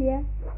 लिया।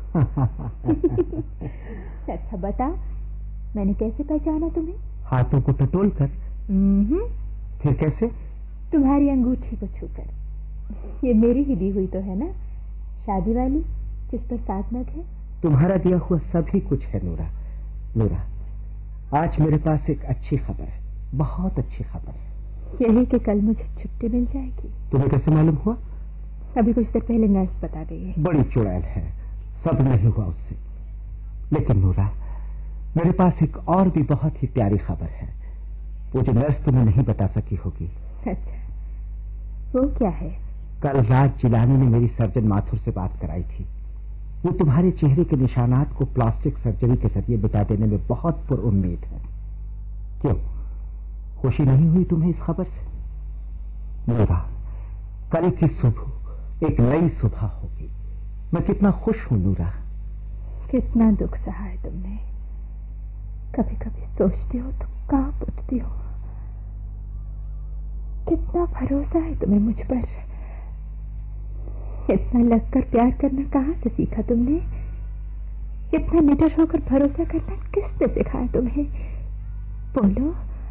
अच्छा बता, मैंने कैसे पहचाना तुम्हें? हाथों को टटोल कर। फिर कैसे? तुम्हारी अंगूठी को छूकर। ये मेरी ही दी हुई तो है ना, शादी वाली, जिस पर 7 नग है। तुम्हारा दिया हुआ सभी कुछ है नूरा। नूरा, आज मेरे पास एक अच्छी खबर है, बहुत अच्छी खबर है। यही कि कल मुझे छुट्टी मिल जाएगी। तुम्हें कैसे मालूम हुआ? अभी कुछ देर पहले नर्स बता गई है। बड़ी चुड़ैल है, सब नहीं हुआ उससे। लेकिन नूरा, मेरे पास एक और भी बहुत ही प्यारी खबर है, वो जो नर्स तुम्हें नहीं बता सकी होगी। अच्छा, वो क्या है? कल रात जिलानी ने मेरी सर्जन माथुर से बात कराई थी। वो तुम्हारे चेहरे के निशानात को प्लास्टिक सर्जरी के जरिए मिटा देने में बहुत पुरउम्मीद है। क्यों, खुशी नहीं हुई तुम्हें इस खबर से? नूरा, कल की सुबह एक नई सुबह होगी। मैं कितना खुश हूं नूरा। कितना दुख सहा है तुमने। कभी कभी सोचती हो तो कांप उठती हो। कितना भरोसा है तुम्हें मुझ पर। इतना लगकर प्यार करना कहां से सीखा तुमने? इतना निडर होकर भरोसा करना किसने सिखाया तुम्हें? बोलो,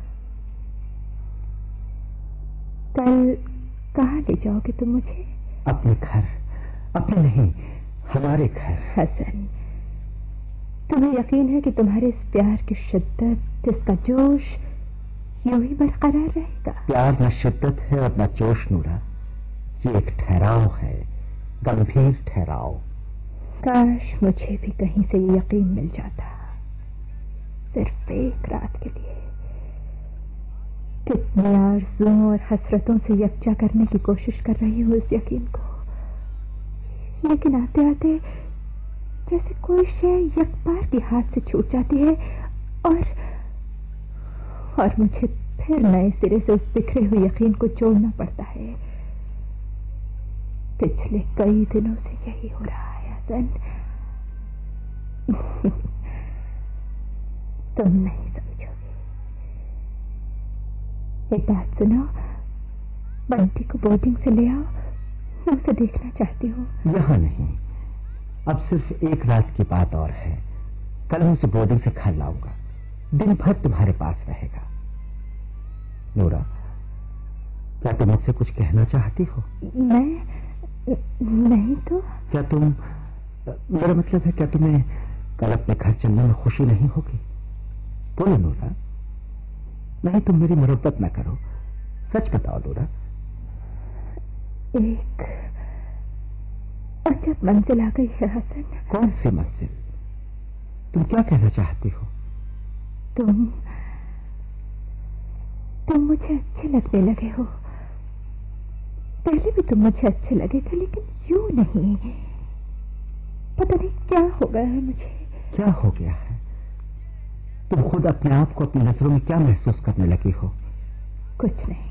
कल कहां ले जाओगे तुम मुझे? अपने घर। अपने नहीं, हमारे घर। हसन, तुम्हें यकीन है कि तुम्हारे इस प्यार की शिद्दत, इसका जोश यूं ही बरकरार रहेगा? प्यार न शिद्दत है और न जोश नूरा, ये एक ठहराव है, गंभीर ठहराव। काश मुझे भी कहीं से ये यकीन मिल जाता, सिर्फ एक रात के लिए। कितनी आरज़ुओं और हसरतों से यकजा करने की कोशिश कर रही हूँ इस यकीन को, लेकिन आते आते जैसे कोई शय यकबार के हाथ से छूट जाती है और मुझे फिर नए सिरे से उस बिखरे हुए यकीन को जोड़ना पड़ता है। पिछले कई दिनों से यही हो रहा है हसन। तुम नहीं समझोगे। एक बात सुनो, बंटी को बोर्डिंग से ले आओ, मैं उसे देखना चाहती हूँ। यहां नहीं, अब सिर्फ एक रात की बात और है। कल मैं उसे बोर्डिंग से घर लाऊंगा, दिन भर तुम्हारे पास रहेगा। नूरा, क्या तुम मुझसे कुछ कहना चाहती हो? मैं नहीं तो। क्या तुम, मेरा मतलब है, क्या तुम्हें कल अपने घर चलने में खुशी नहीं होगी? बोलो नूरा। नहीं, तुम मेरी मुरब्बत ना करो, सच बताओ नूरा। एक अजब मंजिल आ गई है हसन। कौन सी मंजिल? तुम क्या कहना चाहती हो? तुम मुझे अच्छे लगने लगे हो। पहले भी तुम मुझे अच्छे लगे थे, लेकिन यूं नहीं। पता नहीं क्या हो गया है मुझे। क्या हो गया है? तुम खुद अपने आप को अपनी नजरों में क्या महसूस करने लगी हो? कुछ नहीं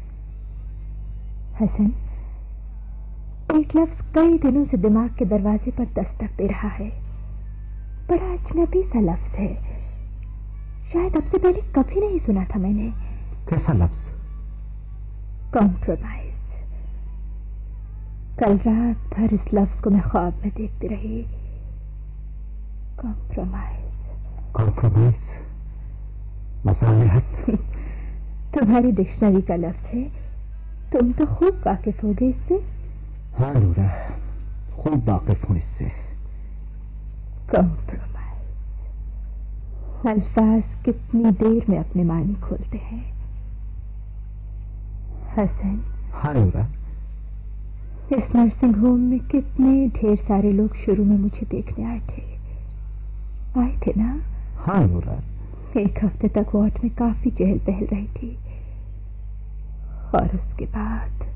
हसन, एक लफ्ज कई दिनों से दिमाग के दरवाजे पर दस्तक दे रहा है। बड़ा अजनबी सा लफ्ज है, शायद अब से पहले कभी नहीं सुना था मैंने। कैसा लफ्ज? कॉम्प्रोमाइज। कल रात भर इस लफ्ज को मैं ख्वाब में देखती रही। कॉम्प्रोमाइज। कॉम्प्रोमाइज, मसालेहत। तुम्हारी डिक्शनरी का लफ्ज है, तुम तो खूब वाकिफ होगे इससे। हाँ नूरा, खूब वाकिफ हूं इससे। कॉम्प्रोमाइज, अल्फाज कितनी देर में अपने मानी खोलते हैं। हसन। हाँ नूरा। इस नर्सिंग होम में कितने ढेर सारे लोग शुरू में मुझे देखने आए थे ना? हाँ नूरा। एक हफ्ते तक वार्ड में काफी चहल पहल रही थी, और उसके बाद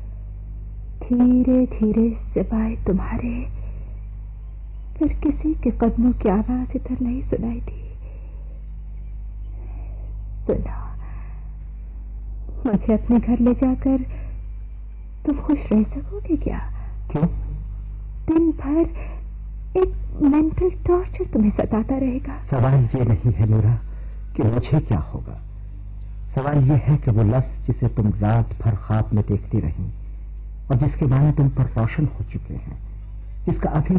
धीरे धीरे सिवाय तुम्हारे फिर किसी के कदमों की आवाज इधर नहीं सुनाई दी। सुनो, मुझे अपने घर ले जाकर तुम खुश रह सकोगे क्या? क्यों? दिन भर एक मेंटल टॉर्चर तुम्हें सताता रहेगा। सवाल ये नहीं है नूरा कि मुझे क्या होगा, सवाल ये है कि वो लफ्ज जिसे तुम रात भर ख्वाब में देखती रही और जिसके माने तुम पर रोशन हो चुके हैं, जिसका अभी